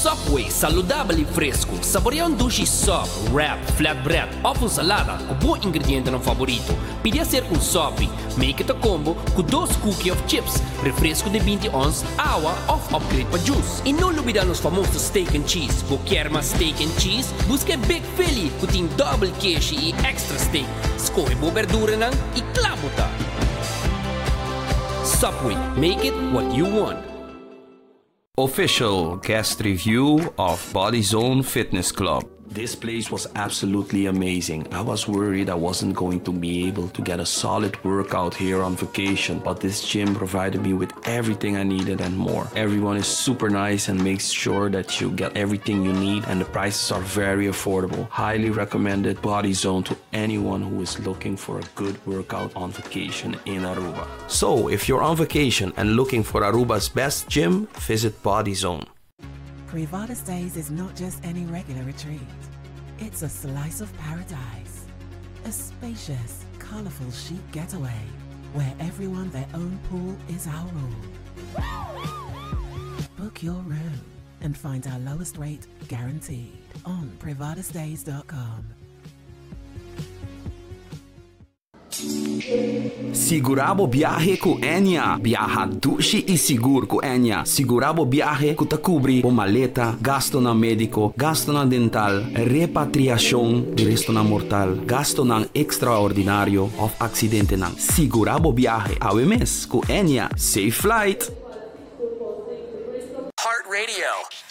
Subway, saudável e fresco. Saboreia sushi sub, wrap, flatbread ou uma salada com bom ingrediente no favorito. Pide a ser um sub. Make it a combo com 2 cookies of chips, refresco de 20 ons, água ou upgrade para juice. E não olvidar os famosos steak and cheese. Se quer mais steak and cheese, busque Big Philly, que tem double queijo e extra steak. Escolhe boa verdura e clabota. Subway, make it what you want. Official guest review of Bodyzone Fitness Club. This place was absolutely amazing. I was worried I wasn't going to be able to get a solid workout here on vacation, but this gym provided me with everything I needed and more. Everyone is super nice and makes sure that you get everything you need, and the prices are very affordable. Highly recommended Bodyzone to anyone who is looking for a good workout on vacation in Aruba. So, if you're on vacation and looking for Aruba's best gym, visit Bodyzone. Privada Stays is not just any regular retreat. It's a slice of paradise. A spacious, colourful chic getaway where everyone their own pool is our rule. Book your room and find our lowest rate guaranteed on privadastays.com. Sigurabo biyahe ku Enya. Biyaha dushi e seguro ku Enya. Sigurabo biyahe ku takubri o maleta, gasto na medico, gasto na dental, repatriasyon di resto na mortal, gasto ng extraordinaryo of aksidente ng Sigurabo biyahe. AWMS ku Enya. Safe flight! Heart Radio.